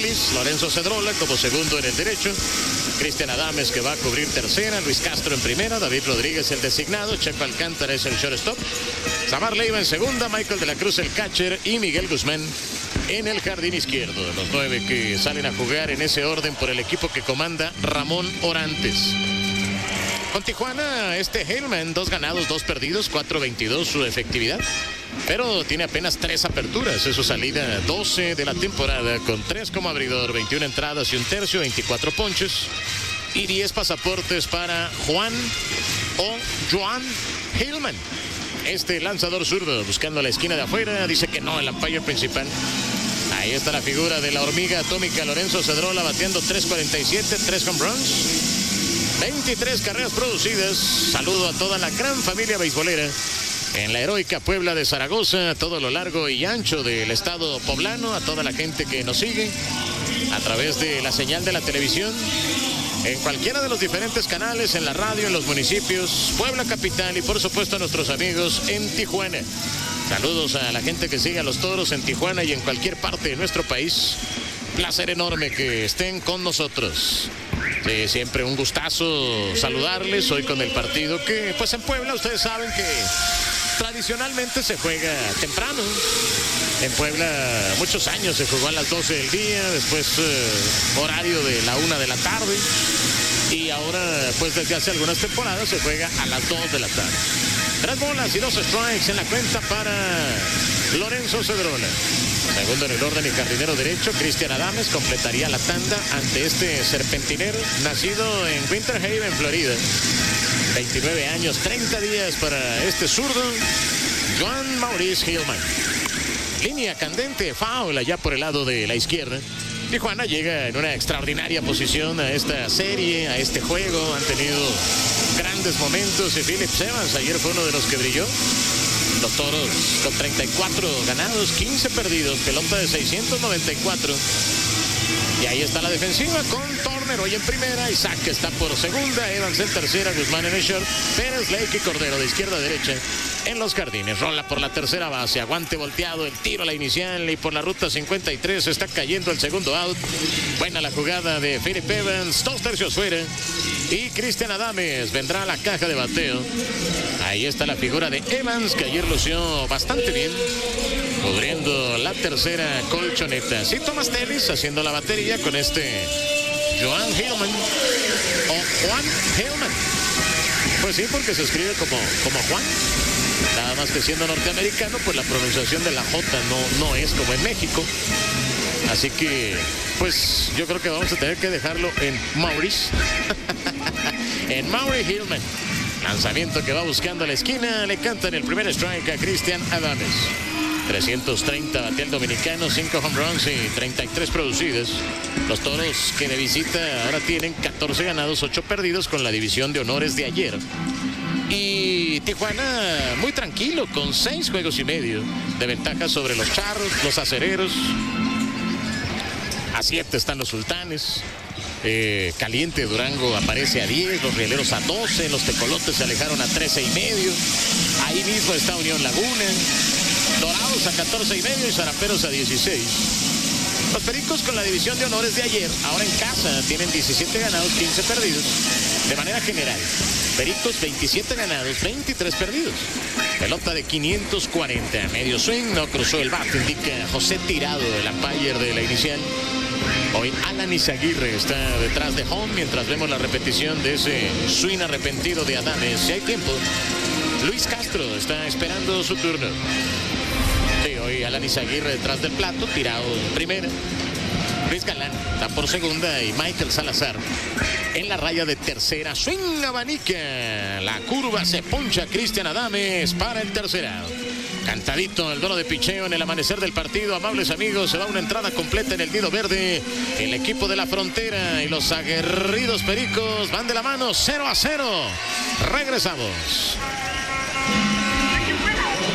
Orlis, Lorenzo Cedrola como segundo en el derecho, Cristian Adames, que va a cubrir tercera, Luis Castro en primera, David Rodríguez el designado, Checo Alcántara es el shortstop, Samar Leiva en segunda, Michael de la Cruz el catcher y Miguel Guzmán en el jardín izquierdo. Los 9 que salen a jugar en ese orden por el equipo que comanda Ramón Orantes. Con Tijuana, Hellman, 2 ganados, 2 perdidos, 4.22 su efectividad. Pero tiene apenas 3 aperturas. Es su salida 12 de la temporada, con 3 como abridor, 21 entradas y un tercio, 24 ponches. Y 10 pasaportes para Joan Hellman. Lanzador zurdo, buscando la esquina de afuera, dice que no, el umpire principal. Ahí está la figura de la hormiga atómica Lorenzo Cedrola, bateando 3.47, 3 home runs, 23 carreras producidas. Saludo a toda la gran familia beisbolera en la heroica Puebla de Zaragoza, a todo lo largo y ancho del estado poblano, a toda la gente que nos sigue a través de la señal de la televisión, en cualquiera de los diferentes canales, en la radio, en los municipios, Puebla capital y por supuesto a nuestros amigos en Tijuana. Saludos a la gente que sigue a los Toros en Tijuana y en cualquier parte de nuestro país. Placer enorme que estén con nosotros. Sí, siempre un gustazo saludarles hoy con el partido que pues en Puebla ustedes saben que tradicionalmente se juega temprano. En Puebla muchos años se jugó a las 12 del día, después horario de la 1 de la tarde y ahora pues desde hace algunas temporadas se juega a las 2 de la tarde. 3 bolas y 2 strikes en la cuenta para Lorenzo Cedrola. Segundo en el orden y jardinero derecho, Cristian Adames completaría la tanda ante este serpentinero, nacido en Winter Haven, Florida. 29 años, 30 días para este zurdo, Joan Maurice Hillman. Línea candente, foul allá por el lado de la izquierda. Tijuana llega en una extraordinaria posición a esta serie, a este juego. Han tenido grandes momentos y Philip Evans ayer fue uno de los que brilló. Los Toros con 34 ganados, 15 perdidos, pelota de 694. Y ahí está la defensiva con Turner hoy en primera, Isaac que está por segunda, Evans en tercera, Guzmán en el short, Pérez, Lake y Cordero de izquierda a derecha en los jardines. Rola por la tercera base, aguante volteado, el tiro a la inicial y por la ruta 53 está cayendo el segundo out. Buena la jugada de Philip Evans, 2 tercios fuera. Y Cristian Adames vendrá a la caja de bateo. Ahí está la figura de Evans, que ayer lució bastante bien, cubriendo la tercera colchoneta. Sí, Thomas Tellis haciendo la batería con Joan Hillman o Juan Hillman. Pues sí, porque se escribe como Juan. Nada más que siendo norteamericano, pues la pronunciación de la J no es como en México. Así que, pues yo creo que vamos a tener que dejarlo en Maurice. En Maurice Hillman. Lanzamiento que va buscando a la esquina. Le cantan el primer strike a Cristian Adames. 330 batea el dominicano, 5 home runs y 33 producidos. Los Toros que de visita ahora tienen 14 ganados, 8 perdidos con la división de honores de ayer. Y Tijuana muy tranquilo con 6 juegos y medio de ventaja sobre los Charros, los Acereros. A 7 están los Sultanes. Caliente Durango aparece a 10, los Rieleros a 12, los Tecolotes se alejaron a 13 y medio. Ahí mismo está Unión Laguna, Dorados a 14 y medio y Zaraperos a 16. Los Pericos con la división de honores de ayer, ahora en casa tienen 17 ganados, 15 perdidos. De manera general, Pericos 27 ganados, 23 perdidos. Pelota de 540, medio swing, no cruzó el bate, indica José Tirado, el umpire de la inicial. Hoy Alan Izaguirre está detrás de home mientras vemos la repetición de ese swing arrepentido de Adames. Si hay tiempo, Luis Castro está esperando su turno. Sí, hoy Alan Izaguirre detrás del plato, Tirado en primera. Luis Galán está por segunda y Michael Salazar en la raya de tercera. Swing abanica, la curva se poncha Cristian Adames para el tercer out. Cantadito el duelo de picheo en el amanecer del partido. Amables amigos, se va una entrada completa en el nido verde. El equipo de la Frontera y los aguerridos Pericos van de la mano, 0-0. Regresamos.